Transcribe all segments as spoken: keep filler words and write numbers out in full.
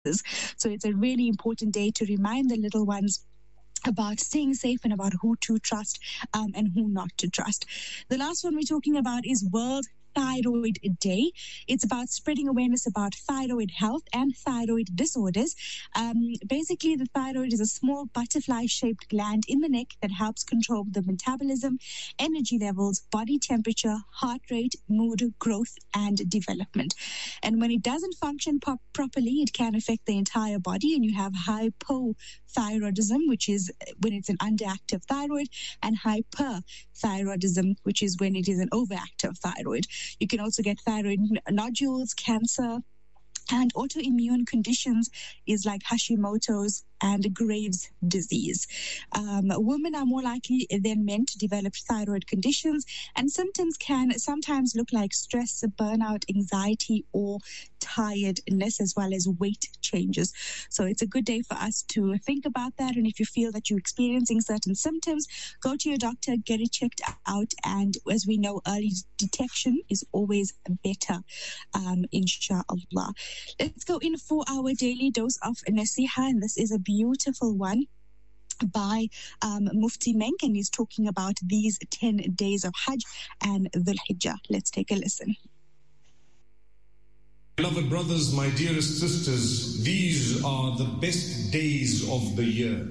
So it's a really important day to remind the little ones about staying safe and about who to trust um, and who not to trust. The last one we're talking about is World Thyroid Day. It's about spreading awareness about thyroid health and thyroid disorders. Um, basically, the thyroid is a small butterfly-shaped gland in the neck that helps control the metabolism, energy levels, body temperature, heart rate, mood, growth, and development. And when it doesn't function po- properly, it can affect the entire body, and you have hypothyroidism, which is when it's an underactive thyroid, and hyperthyroidism, which is when it is an overactive thyroid. You can also get thyroid nodules, cancer, and autoimmune conditions is like Hashimoto's and Graves' disease. Um, women are more likely than men to develop thyroid conditions, and symptoms can sometimes look like stress, burnout, anxiety, or tiredness, as well as weight changes. So it's a good day for us to think about that. And if you feel that you're experiencing certain symptoms, go to your doctor, get it checked out. And as we know, early detection is always better, um, inshallah. Let's go in for our daily dose of Nasiha, and this is a beautiful one by um, Mufti Menk, and he's talking about these ten days of Hajj and Dhul Hijjah. Let's take a listen. Beloved brothers, my dearest sisters, these are the best days of the year.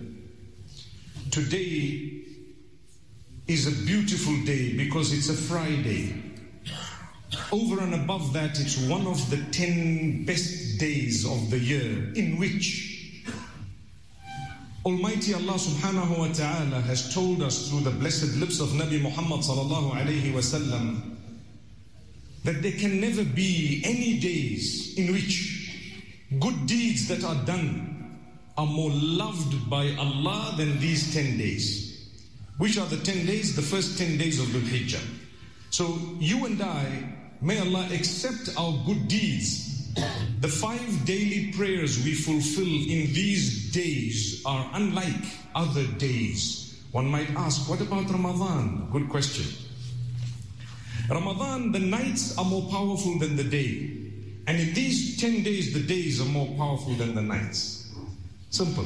Today is a beautiful day because it's a Friday. Over and above that, it's one of the ten best days of the year in which Almighty Allah subhanahu wa ta'ala has told us through the blessed lips of Nabi Muhammad sallallahu alayhi wa sallam that there can never be any days in which good deeds that are done are more loved by Allah than these ten days. Which are the ten days? The first ten days of Dhul Hijjah. So you and I, may Allah accept our good deeds. The five daily prayers we fulfill in these days are unlike other days. One might ask, what about Ramadan? Good question. Ramadan, the nights are more powerful than the day. And in these ten days, the days are more powerful than the nights. Simple.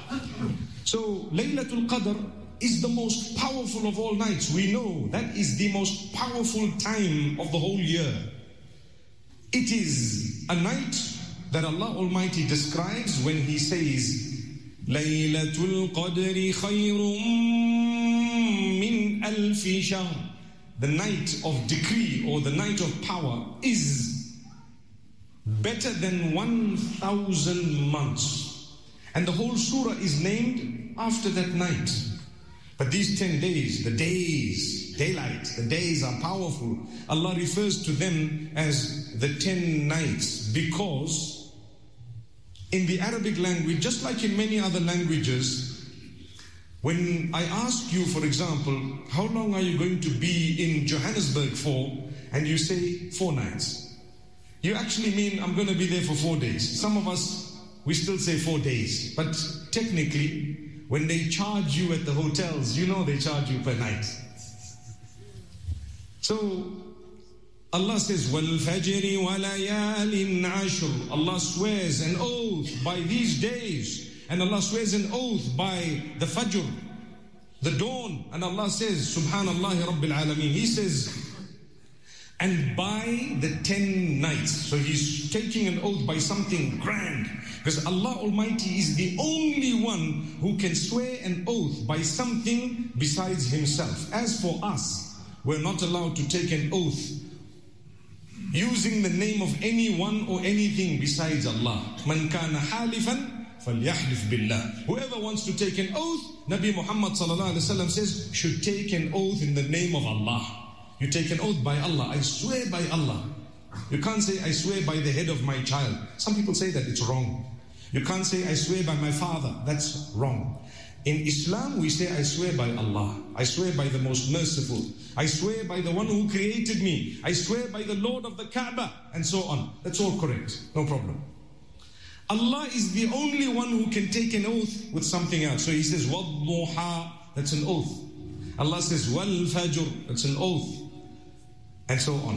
So, Laylatul Qadr is the most powerful of all nights. We know that is the most powerful time of the whole year. It is a night that Allah Almighty describes when He says, Laylatul Qadri khayrun min alfi shahr. The night of decree or the night of power is better than one thousand months. And the whole surah is named after that night. But these ten days, the days, daylight, the days are powerful. Allah refers to them as the ten nights because in the Arabic language, just like in many other languages, when I ask you, for example, how long are you going to be in Johannesburg for, and you say four nights, you actually mean I'm going to be there for four days. Some of us, we still say four days, but technically, when they charge you at the hotels, you know they charge you per night. So Allah says, وَالْفَجْرِ وَلَيَالٍ عَشْرٍ. Allah swears an oath by these days. And Allah swears an oath by the Fajr, the dawn. And Allah says, Subhanallah Rabbil Alameen. He says, and by the ten nights. So He's taking an oath by something grand. Because Allah Almighty is the only one who can swear an oath by something besides Himself. As for us, we're not allowed to take an oath using the name of anyone or anything besides Allah. Man kana halifan falyahlif billah. Whoever wants to take an oath, Nabi Muhammad sallallahu alaihi wasallam says, should take an oath in the name of Allah. You take an oath by Allah. I swear by Allah. You can't say, I swear by the head of my child. Some people say that it's wrong. You can't say, I swear by my father. That's wrong. In Islam, we say, I swear by Allah. I swear by the most merciful. I swear by the one who created me. I swear by the Lord of the Kaaba, and so on. That's all correct. No problem. Allah is the only one who can take an oath with something else. So He says, وَالضُّحَى. That's an oath. Allah says, وَالْفَجْرِ. That's an oath. And so on.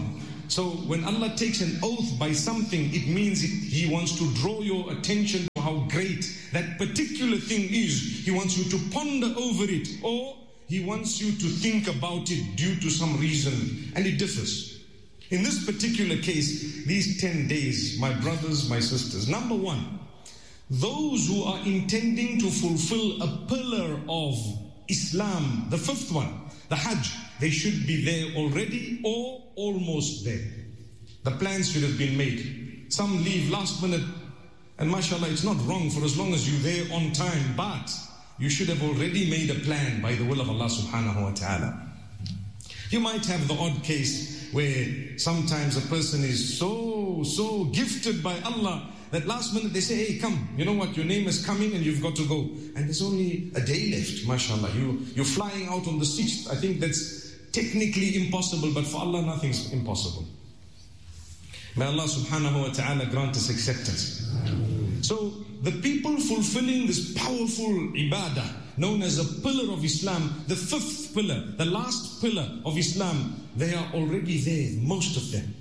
So when Allah takes an oath by something, it means it, He wants to draw your attention to how great that particular thing is. He wants you to ponder over it, or He wants you to think about it due to some reason, and it differs. In this particular case, these ten days, my brothers, my sisters, number one, those who are intending to fulfill a pillar of Islam, the fifth one, the Hajj, they should be there already or almost there. The plans should have been made. Some leave last minute, and mashallah, it's not wrong for as long as you're there on time, but you should have already made a plan by the will of Allah subhanahu wa ta'ala. You might have the odd case where sometimes a person is so, so gifted by Allah that last minute they say, hey, come, you know what, your name is coming and you've got to go. And there's only a day left, mashallah. You, you're flying out on the sixth. I think that's technically impossible, but for Allah, nothing's impossible. May Allah subhanahu wa ta'ala grant us acceptance. So the people fulfilling this powerful ibadah, known as a pillar of Islam, the fifth pillar, the last pillar of Islam, they are already there, most of them.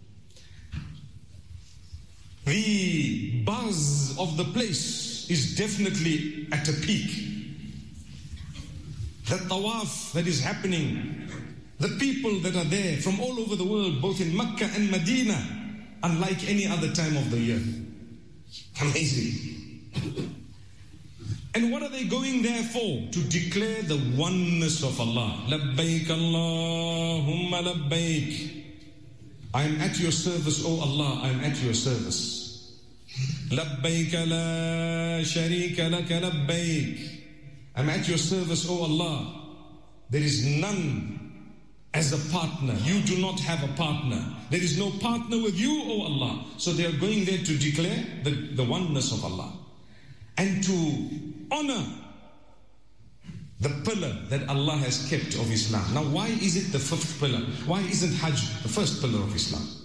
The buzz of the place is definitely at a peak. The tawaf that is happening, the people that are there from all over the world, both in Mecca and Medina, unlike any other time of the year. Amazing. And what are they going there for? To declare the oneness of Allah. Labbaik Allahumma labbaik. I am at your service, O Allah, I am at your service. Labbaik la sharika laka labbaik. I am at your service, O Allah. There is none as a partner. You do not have a partner. There is no partner with you, O Allah. So they are going there to declare the, the oneness of Allah. And to honor the pillar that Allah has kept of Islam. Now, why is it the fifth pillar? Why isn't Hajj the first pillar of Islam?